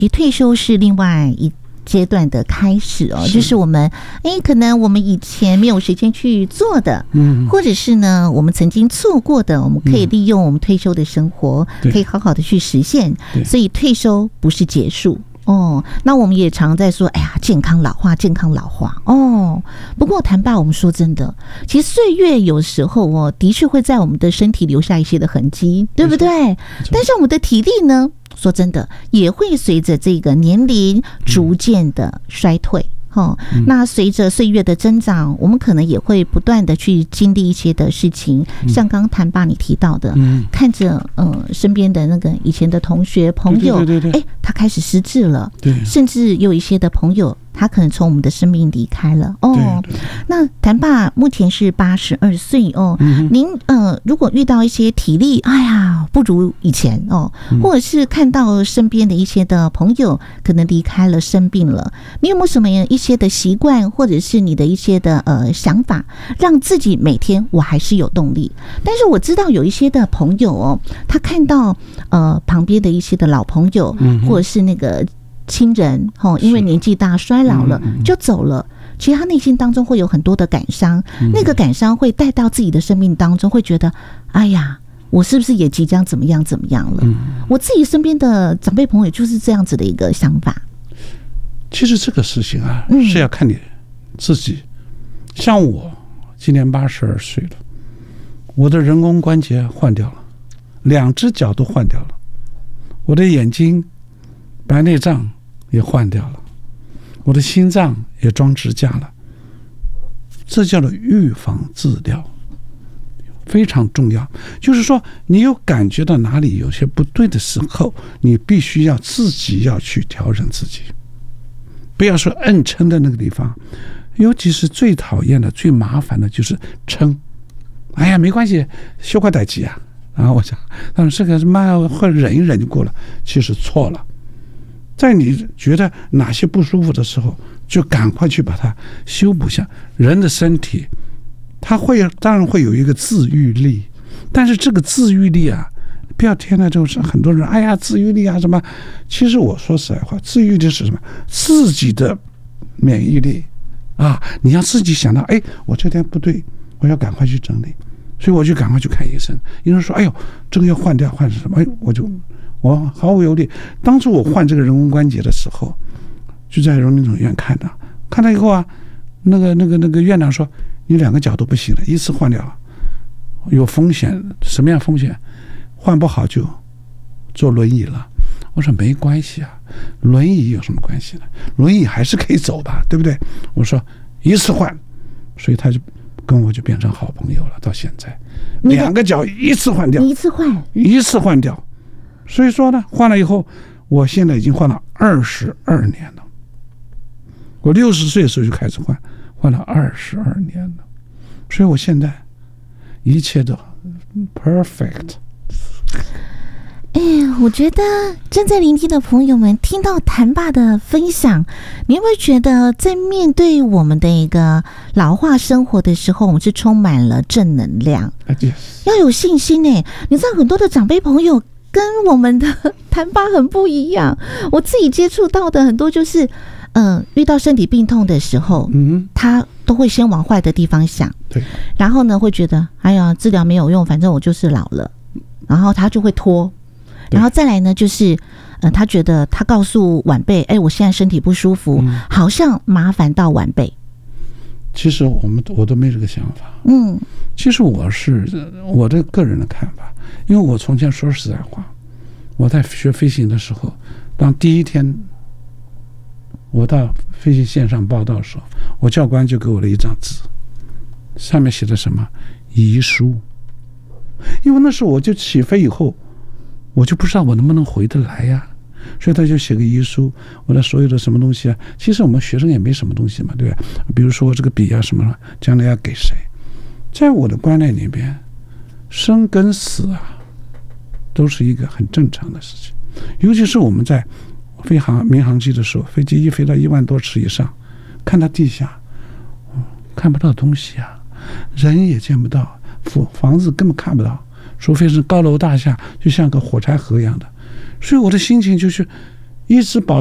退休是另外一阶段的开始哦，就是我们可能我们以前没有时间去做的，或者是呢我们曾经错过的，我们可以利用我们退休的生活，可以好好的去实现。所以退休不是结束哦。那我们也常在说，哎呀，健康老化，健康老化哦。不过谭爸，我们说真的，其实岁月有时候哦，的确会在我们的身体留下一些的痕迹，对不对？但是我们的体力呢？说真的，也会随着这个年龄逐渐的衰退。那随着岁月的增长，我们可能也会不断的去经历一些的事情，像刚刚谭爸你提到的，看着身边的那个以前的同学朋友，他开始失智了，甚至有一些的朋友他可能从我们的生命离开了哦。那谭爸目前是82岁哦，您如果遇到一些体力不如以前哦，或者是看到身边的一些的朋友可能离开了生病了，你有没有什么一些的习惯，或者是你的一些的想法，让自己每天我还是有动力？但是我知道有一些的朋友哦，他看到旁边的一些的老朋友，或者是那个亲人因为年纪大衰老了就走了，其实他内心当中会有很多的感伤，那个感伤会带到自己的生命当中，会觉得哎呀，我是不是也即将怎么样了？我自己身边的长辈朋友就是这样子的一个想法。 其实这个事情是要看你自己。像我今年82岁了，我的人工关节换掉了，2只脚都换掉了，我的眼睛白内障也换掉了，我的心脏也装支架了。这叫做预防治疗，非常重要。就是说你有感觉到哪里有些不对的时候，你必须要自己要去调整自己，不要说硬撑的那个地方。尤其是最讨厌的最麻烦的就是撑，哎呀没关系，修块代志我想但是这个慢会忍一忍就过了，其实错了。在你觉得哪些不舒服的时候，就赶快去把它修补下。人的身体它当然会有一个自愈力，但是这个自愈力不要天哪，就是很多人哎呀自愈力什么，其实我说实在话，自愈力是什么？自己的免疫力你要自己想到，我这天不对，我要赶快去整理，所以我就赶快去看医生。医生说，哎呦，这个要换掉，换什么？我毫无犹豫。当初我换这个人工关节的时候，就在荣民总医院看到以后那个院长说，你2个脚都不行了，一次换掉有风险。什么样风险？换不好就坐轮椅了。我说没关系轮椅有什么关系呢？轮椅还是可以走吧，对不对？我说一次换，所以他就跟我就变成好朋友了。到现在2个脚一次换掉，一次换掉。所以说呢，换了以后，我现在已经换了22年了。我60岁的时候就开始换了22年了，所以我现在一切都 perfect。 我觉得正在聆听的朋友们听到谭爸的分享，你会觉得在面对我们的一个老化生活的时候，我们是充满了正能量，要有信心。你知道很多的长辈朋友跟我们的谭爸很不一样，我自己接触到的很多就是遇到身体病痛的时候，他都会先往坏的地方想， 对， 然后呢会觉得哎呀治疗没有用，反正我就是老了，然后他就会拖。然后再来呢，就是他觉得他告诉晚辈，我现在身体不舒服，好像麻烦到晚辈。 其实我都没这个想法。其实我的个人的看法，因为我从前说实在话，我在学飞行的时候，当第一天我到飞行线上报道的时候，我教官就给我了一张纸，上面写的什么遗书。因为那时候我就起飞以后，我就不知道我能不能回得来所以他就写个遗书，我的所有的什么东西其实我们学生也没什么东西嘛，对吧？比如说这个笔什么将来要给谁。在我的观念里边，生跟死都是一个很正常的事情。尤其是我们在民航机的时候，飞机一飞到1万多尺以上，看到地下看不到东西人也见不到，房子根本看不到，除非是高楼大厦，就像个火柴盒一样的。所以我的心情就是一直保